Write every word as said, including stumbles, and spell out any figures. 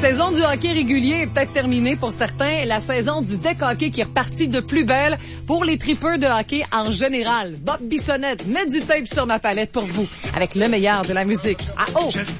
saison du hockey régulier est peut-être terminée pour certains. La saison du deck hockey qui est repartie de plus belle pour les tripeurs de hockey en général. Bob Bissonnette met du tape sur ma palette pour vous avec le meilleur de la musique. À haut!